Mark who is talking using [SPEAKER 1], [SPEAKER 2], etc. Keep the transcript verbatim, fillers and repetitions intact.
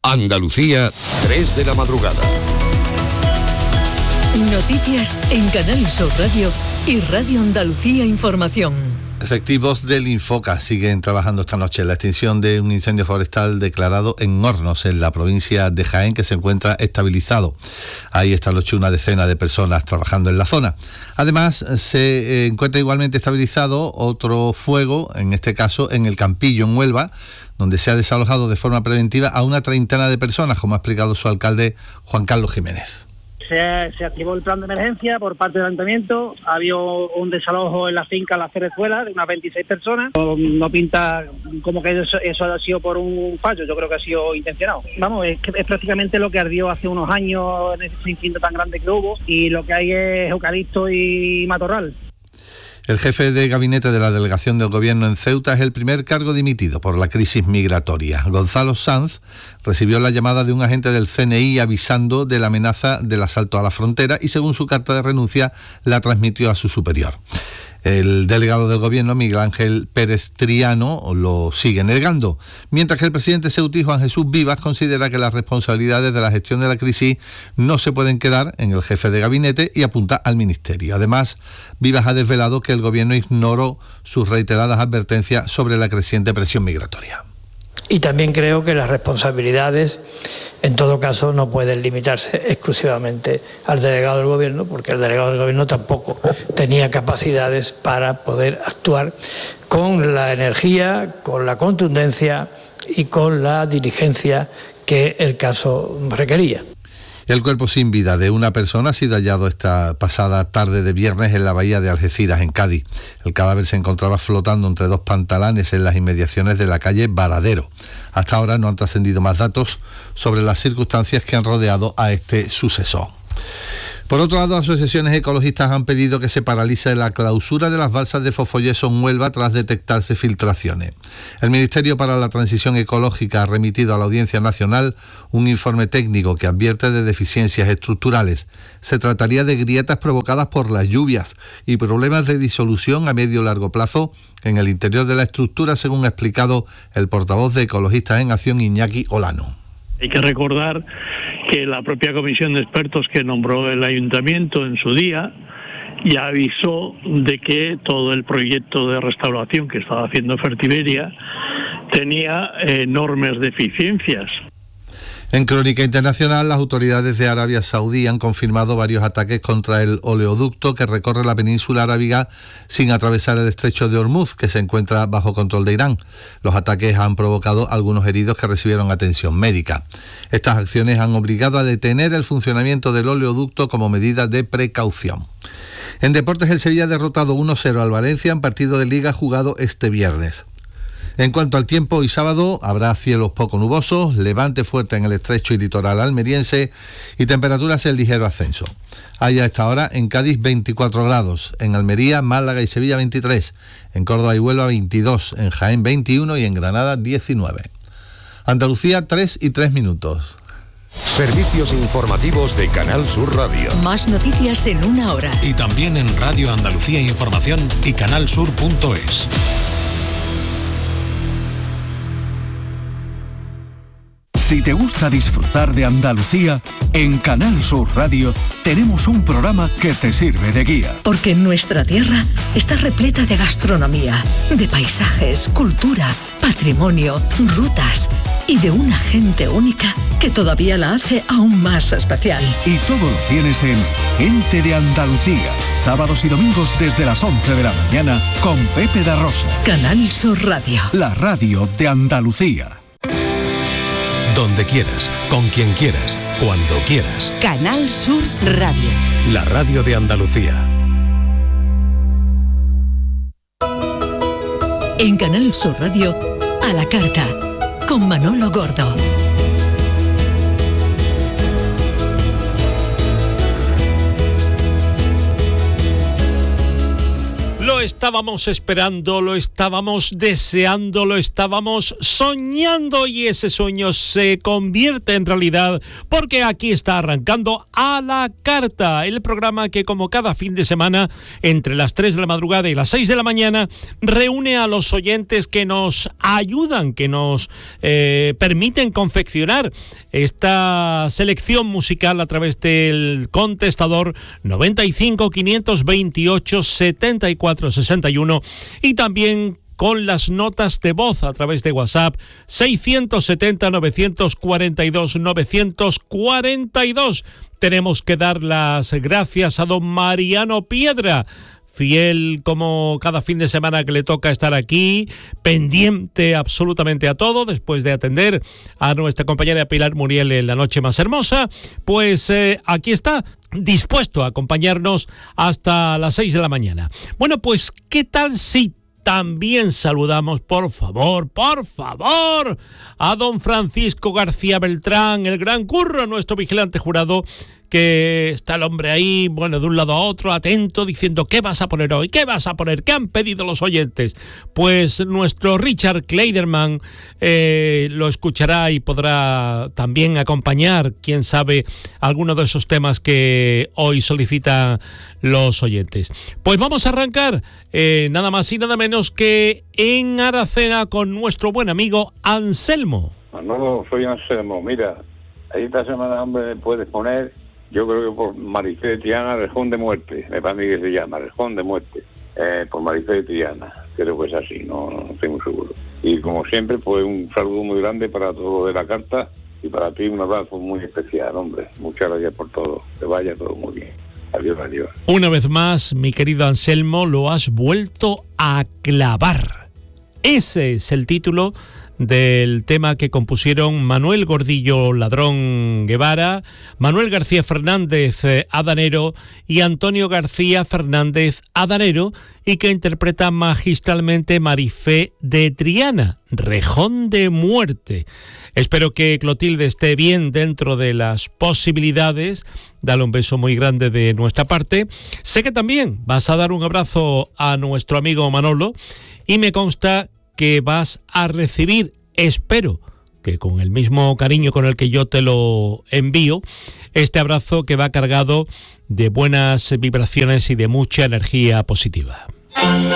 [SPEAKER 1] Andalucía, tres de la madrugada.
[SPEAKER 2] Noticias en Canal Sur Radio y Radio Andalucía Información.
[SPEAKER 3] Efectivos del Infoca siguen trabajando esta noche en la extinción de un incendio forestal declarado en Hornos, en la provincia de Jaén, que se encuentra estabilizado. Ahí esta noche una decena de personas trabajando en la zona. Además, se encuentra igualmente estabilizado otro fuego, en este caso en el Campillo, en Huelva, donde se ha desalojado de forma preventiva a una treintena de personas, como ha explicado su alcalde Juan Carlos Jiménez.
[SPEAKER 4] Se, se activó el plan de emergencia por parte del ayuntamiento, había un desalojo en la finca La Cerezuela de unas veintiséis personas. No, no pinta como que eso, eso ha sido por un fallo, yo creo que ha sido intencionado. Vamos, es, es prácticamente lo que ardió hace unos años en ese incendio tan grande que hubo, y lo que hay es eucalipto y matorral.
[SPEAKER 3] El jefe de gabinete de la delegación del Gobierno en Ceuta es el primer cargo dimitido por la crisis migratoria. Gonzalo Sanz recibió la llamada de un agente del C N I avisando de la amenaza del asalto a la frontera y, según su carta de renuncia, la transmitió a su superior. El delegado del Gobierno, Miguel Ángel Pérez Triano, lo sigue negando, mientras que el presidente ceutí, Juan Jesús Vivas, considera que las responsabilidades de la gestión de la crisis no se pueden quedar en el jefe de gabinete y apunta al ministerio. Además, Vivas ha desvelado que el Gobierno ignoró sus reiteradas advertencias sobre la creciente presión migratoria.
[SPEAKER 5] Y también creo que las responsabilidades, en todo caso, no pueden limitarse exclusivamente al delegado del Gobierno, porque el delegado del Gobierno tampoco tenía capacidades para poder actuar con la energía, con la contundencia y con la diligencia que el caso requería.
[SPEAKER 3] El cuerpo sin vida de una persona ha sido hallado esta pasada tarde de viernes en la bahía de Algeciras, en Cádiz. El cadáver se encontraba flotando entre dos pantalanes en las inmediaciones de la calle Varadero. Hasta ahora no han trascendido más datos sobre las circunstancias que han rodeado a este suceso. Por otro lado, asociaciones ecologistas han pedido que se paralice la clausura de las balsas de fosfoyeso en Huelva tras detectarse filtraciones. El Ministerio para la Transición Ecológica ha remitido a la Audiencia Nacional un informe técnico que advierte de deficiencias estructurales. Se trataría de grietas provocadas por las lluvias y problemas de disolución a medio y largo plazo en el interior de la estructura, según ha explicado el portavoz de Ecologistas en Acción, Iñaki Olano.
[SPEAKER 6] Hay que recordar que la propia comisión de expertos que nombró el ayuntamiento en su día ya avisó de que todo el proyecto de restauración que estaba haciendo Fertiberia tenía enormes deficiencias.
[SPEAKER 3] En Crónica Internacional, las autoridades de Arabia Saudí han confirmado varios ataques contra el oleoducto que recorre la península arábiga sin atravesar el estrecho de Hormuz, que se encuentra bajo control de Irán. Los ataques han provocado algunos heridos que recibieron atención médica. Estas acciones han obligado a detener el funcionamiento del oleoducto como medida de precaución. En deportes, el Sevilla ha derrotado uno cero al Valencia en partido de Liga jugado este viernes. En cuanto al tiempo, hoy sábado habrá cielos poco nubosos, levante fuerte en el estrecho y litoral almeriense y temperaturas en ligero ascenso. Hay a esta hora en Cádiz veinticuatro grados, en Almería, Málaga y Sevilla veintitrés, en Córdoba y Huelva veintidós, en Jaén veintiuno y en Granada diecinueve. Andalucía tres y tres minutos.
[SPEAKER 1] Servicios informativos de Canal Sur Radio.
[SPEAKER 2] Más noticias en una hora.
[SPEAKER 7] Y también en Radio Andalucía Información y canalsur punto es.
[SPEAKER 8] Si te gusta disfrutar de Andalucía, en Canal Sur Radio tenemos un programa que te sirve de guía.
[SPEAKER 2] Porque nuestra tierra está repleta de gastronomía, de paisajes, cultura, patrimonio, rutas y de una gente única que todavía la hace aún más especial.
[SPEAKER 8] Y todo lo tienes en Gente de Andalucía, sábados y domingos desde las once de la mañana con Pepe da Rosa.
[SPEAKER 2] Canal Sur Radio.
[SPEAKER 8] La radio de Andalucía.
[SPEAKER 7] Donde quieras, con quien quieras, cuando quieras.
[SPEAKER 9] Canal Sur Radio.
[SPEAKER 7] La radio de Andalucía.
[SPEAKER 2] En Canal Sur Radio, a la carta, con Manolo Gordo.
[SPEAKER 10] Lo estábamos esperando. esperando, lo estábamos deseando, lo estábamos soñando y ese sueño se convierte en realidad porque aquí está arrancando A la Carta, el programa que como cada fin de semana entre las tres de la madrugada y las seis de la mañana reúne a los oyentes que nos ayudan, que nos eh, permiten confeccionar esta selección musical a través del contestador noventa y cinco, quinientos veintiocho, setenta y cuatro sesenta y uno y también con las notas de voz a través de WhatsApp seiscientos setenta, novecientos cuarenta y dos, novecientos cuarenta y dos. Tenemos que dar las gracias a don Mariano Piedra, fiel como cada fin de semana que le toca estar aquí, pendiente absolutamente a todo, después de atender a nuestra compañera Pilar Muriel en La Noche Más Hermosa, pues eh, aquí está, dispuesto a acompañarnos hasta las seis de la mañana. Bueno, pues, ¿qué tal si también saludamos, por favor, por favor, a don Francisco García Beltrán, el gran Curro, nuestro vigilante jurado, que está el hombre ahí, bueno, de un lado a otro, atento, diciendo ¿qué vas a poner hoy? ¿Qué vas a poner? ¿Qué han pedido los oyentes? Pues nuestro Richard Kleiderman eh, lo escuchará y podrá también acompañar, quién sabe, alguno de esos temas que hoy solicitan los oyentes. Pues vamos a arrancar eh, nada más y nada menos que en Aracena con nuestro buen amigo Anselmo.
[SPEAKER 11] No, soy Anselmo. Mira, esta semana, hombre, puedes poner, yo creo que por Marifé de Triana, Rejón de Muerte, me parece que se llama, Rejón de Muerte, eh, por Marifé de Triana, creo que es así, no, no estoy muy seguro. Y como siempre, pues un saludo muy grande para todos de la carta y para ti un abrazo muy especial, hombre. Muchas gracias por todo, que vaya todo muy bien. Adiós, adiós.
[SPEAKER 10] Una vez más, mi querido Anselmo, lo has vuelto a clavar. Ese es el título del tema que compusieron Manuel Gordillo Ladrón Guevara, Manuel García Fernández eh, Adanero y Antonio García Fernández Adanero, y que interpreta magistralmente Marifé de Triana, Rejón de Muerte. Espero que Clotilde esté bien dentro de las posibilidades. Dale un beso muy grande de nuestra parte. Sé que también vas a dar un abrazo a nuestro amigo Manolo y me consta que vas a recibir, espero que con el mismo cariño con el que yo te lo envío, este abrazo que va cargado de buenas vibraciones y de mucha energía positiva.